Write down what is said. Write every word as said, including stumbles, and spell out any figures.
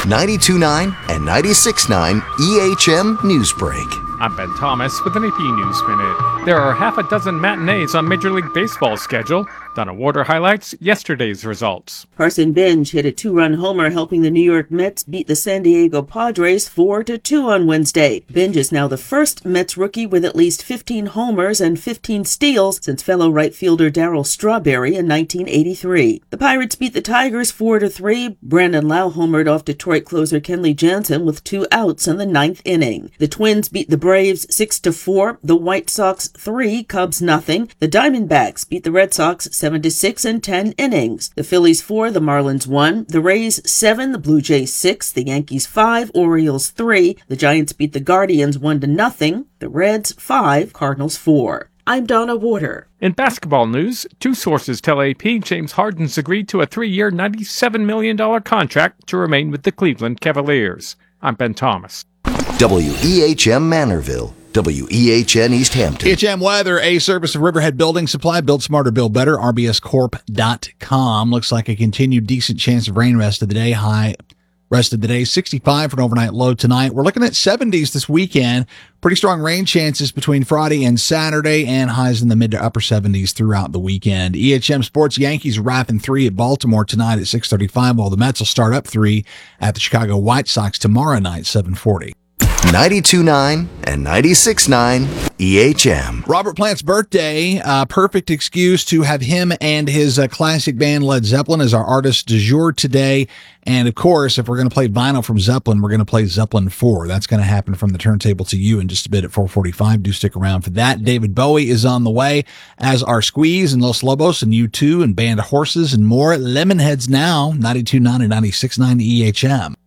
ninety-two point nine and ninety-six point nine E H M Newsbreak. I'm Ben Thomas with an A P News Minute. There are half a dozen matinees on Major League Baseball's schedule. Donna Warder highlights yesterday's results. Carson Bench hit a two-run homer, helping the New York Mets beat the San Diego Padres four to two on Wednesday. Bench is now the first Mets rookie with at least fifteen homers and fifteen steals since fellow right fielder Darryl Strawberry in nineteen eighty-three. The Pirates beat the Tigers four to three. Brandon Lau homered off Detroit closer Kenley Jansen with two outs in the ninth inning. The Twins beat the Braves six to four. The White Sox three, Cubs nothing. The Diamondbacks beat the Red Sox seven to six in ten innings. The Phillies four, the Marlins one. The Rays seven, the Blue Jays six. The Yankees five, Orioles three. The Giants beat the Guardians one to nothing. The Reds five, Cardinals four. I'm Donna Warder. In basketball news, two sources tell A P James Harden's agreed to a three-year, ninety-seven million dollars contract to remain with the Cleveland Cavaliers. I'm Ben Thomas. W E H M Manorville. W E H N East Hampton. E H M Weather, a service of Riverhead Building Supply. Build smarter, build better. R B S corp dot com. Looks like a continued decent chance of rain rest of the day. High rest of the day, sixty-five for an overnight low tonight. We're looking at seventies this weekend. Pretty strong rain chances between Friday and Saturday, and highs in the mid to upper seventies throughout the weekend. E H M Sports, Yankees wrapping three at Baltimore tonight at six thirty-five, while the Mets will start up three at the Chicago White Sox tomorrow night, seven forty. ninety-two point nine and ninety-six point nine E H M. Robert Plant's birthday, uh, perfect excuse to have him and his uh, classic band Led Zeppelin as our artist du jour today. And of course, if we're going to play vinyl from Zeppelin, we're going to play Zeppelin four. That's going to happen from the turntable to you in just a bit at four forty-five. Do stick around for that. David Bowie is on the way, as are Squeeze and Los Lobos and U two and Band of Horses and more. Lemonheads now, ninety-two point nine and ninety-six point nine E H M.